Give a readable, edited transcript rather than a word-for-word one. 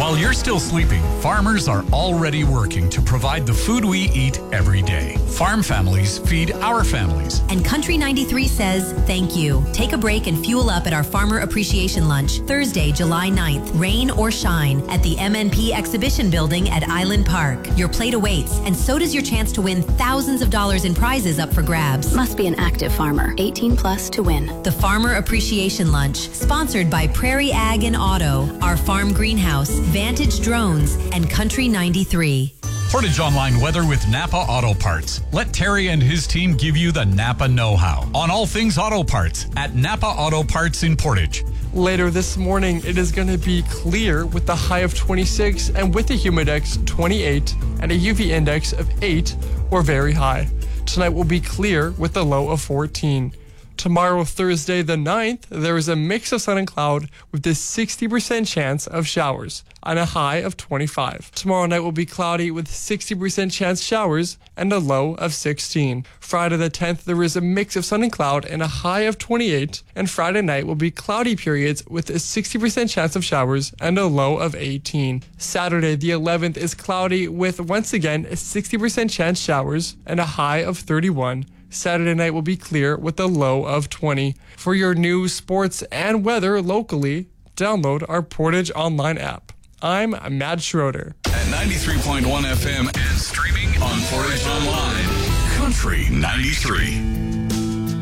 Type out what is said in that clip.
While you're still sleeping, farmers are already working to provide the food we eat every day. Farm families feed our families. And Country 93 says thank you. Take a break and fuel up at our Farmer Appreciation Lunch, Thursday, July 9th, rain or shine, at the MNP Exhibition Building at Island Park. Your plate awaits, and so does your chance to win thousands of dollars in prizes up for grabs. Must be an active farmer, 18 plus to win. The Farmer Appreciation Lunch, sponsored by Prairie Ag and Auto, Our Farm Greenhouse, Vantage Drones, and Country 93. Portage Online weather with Napa Auto Parts. Let Terry and his team give you the Napa know-how on all things auto parts at Napa Auto Parts in Portage. Later this morning, it is going to be clear with the high of 26 and with a humidex 28 and a UV index of 8 or very high. Tonight will be clear with a low of 14. Tomorrow, Thursday the 9th, there is a mix of sun and cloud with a 60% chance of showers and a high of 25. Tomorrow night will be cloudy with 60% chance showers and a low of 16. Friday the 10th, there is a mix of sun and cloud and a high of 28. And Friday night will be cloudy periods with a 60% chance of showers and a low of 18. Saturday the 11th is cloudy with, once again, a 60% chance showers and a high of 31. Saturday night will be clear with a low of 20. For your news, sports, and weather locally, download our Portage Online app. I'm Matt Schroeder. At 93.1 FM and streaming on Portage Online. Country 93.